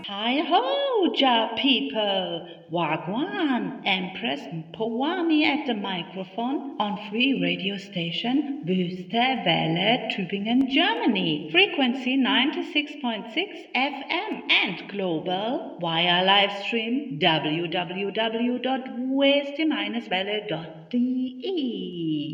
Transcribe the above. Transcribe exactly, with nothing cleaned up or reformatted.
Hi ho, Ja people! Wagwan, Empress Powami at the microphone on free radio station Wüste Welle, Tübingen, Germany. Frequency ninety-six point six F M and global via live stream w w w dot weste welle dot de.